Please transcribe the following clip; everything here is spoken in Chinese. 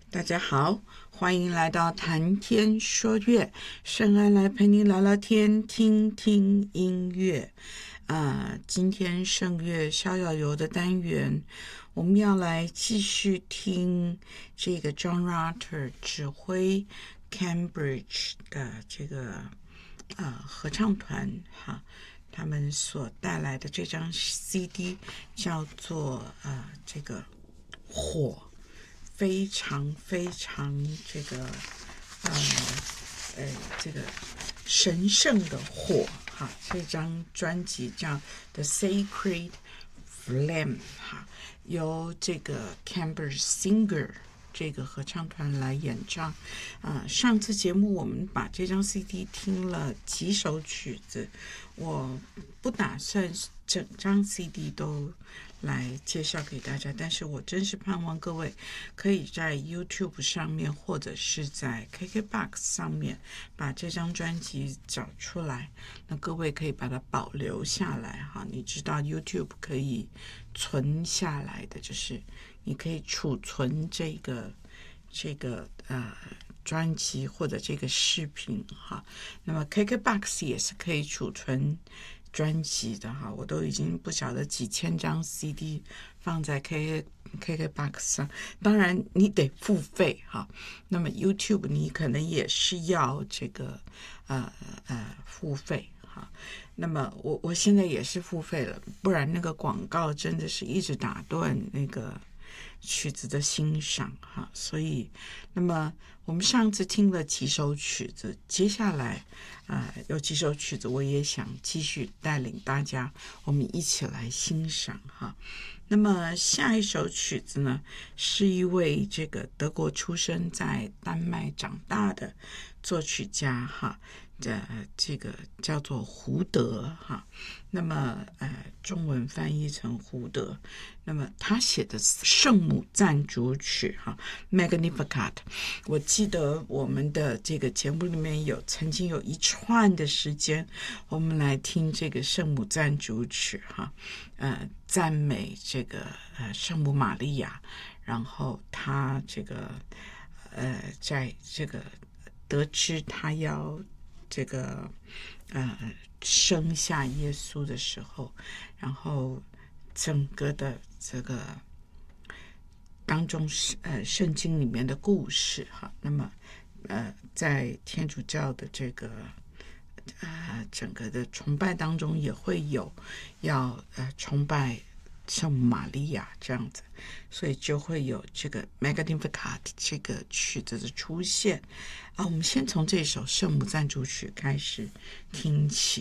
大家好，欢迎来到谈天说乐，圣安来陪你聊聊天，听听音乐。今天圣乐逍遥游的单元，我们要来继续听这个 John Rutter 指挥 Cambridge 的这个合唱团哈，他们所带来的这张 CD 叫做这个火。非常非常这个神圣的火哈，这张专辑叫 The Sacred Flame 哈，由这个 Cambridge Singer 这个合唱团来演唱。上次节目我们把这张 CD 听了几首曲子，我不打算整张 CD 都来介绍给大家，但是我真是盼望各位可以在 YouTube 上面或者是在 KKBOX 上面把这张专辑找出来，那各位可以把它保留下来哈。你知道 YouTube 可以存下来的，就是你可以储存这个专辑或者这个视频哈。那么 KKBOX 也是可以储存专辑的哈，我都已经不晓得几千张 CD 放在 KKBOX 上，当然你得付费哈。那么 YouTube 你可能也是要这个付费哈。那么我现在也是付费了，不然那个广告真的是一直打断那个曲子的欣赏哈。所以那么我们上次听了几首曲子，接下来有几首曲子我也想继续带领大家我们一起来欣赏哈。那么下一首曲子呢，是一位这个德国出生在丹麦长大的作曲家哈，这个叫做胡德哈。那么中文翻译成胡德。那么他写的圣母赞主曲哈 Magnificat， 我记得我们的这个节目里面曾经有一串的时间我们来听这个圣母赞主曲哈，赞美这个圣母玛利亚，然后他这个在这个得知他要这个生下耶稣的时候，然后整个的这个当中圣经里面的故事哈。那么在天主教的这个整个的崇拜当中也会有要崇拜圣母玛利亚这样子，所以就会有这个 Magnificat 这个曲子的出现我们先从这首圣母赞主曲开始听起。